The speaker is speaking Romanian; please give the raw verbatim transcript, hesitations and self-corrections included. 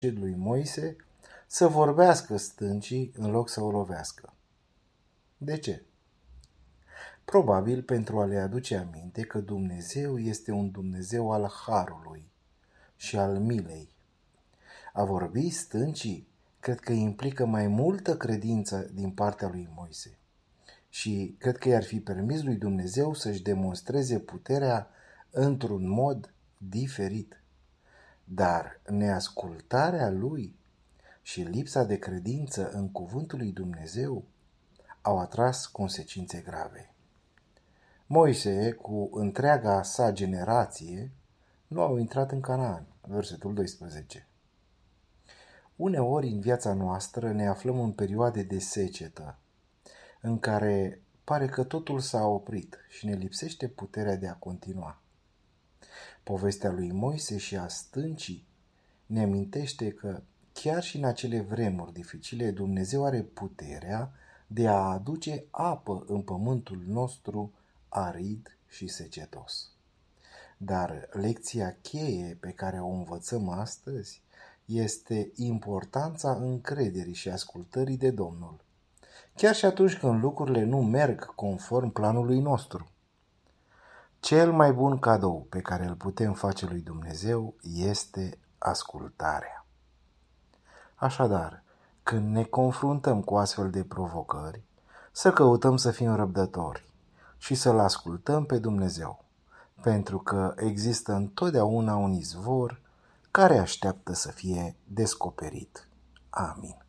lui Moise să vorbească stâncii în loc să o lovească. De ce? Probabil pentru a le aduce aminte că Dumnezeu este un Dumnezeu al harului și al milei. A vorbi stâncii cred că implică mai multă credință din partea lui Moise și cred că i-ar fi permis lui Dumnezeu să-și demonstreze puterea într-un mod diferit. Dar neascultarea lui și lipsa de credință în cuvântul lui Dumnezeu au atras consecințe grave. Moise, cu întreaga sa generație, nu au intrat în Canaan, versetul doisprezece. Uneori în viața noastră ne aflăm în perioade de secetă, în care pare că totul s-a oprit și ne lipsește puterea de a continua. Povestea lui Moise și a stâncii ne amintește că chiar și în acele vremuri dificile, Dumnezeu are puterea de a aduce apă în pământul nostru arid și secetos. Dar lecția cheie pe care o învățăm astăzi este importanța încrederii și ascultării de Domnul, chiar și atunci când lucrurile nu merg conform planului nostru. Cel mai bun cadou pe care îl putem face lui Dumnezeu este ascultarea. Așadar, când ne confruntăm cu astfel de provocări, să căutăm să fim răbdători și să-L ascultăm pe Dumnezeu, pentru că există întotdeauna un izvor care așteaptă să fie descoperit. Amin.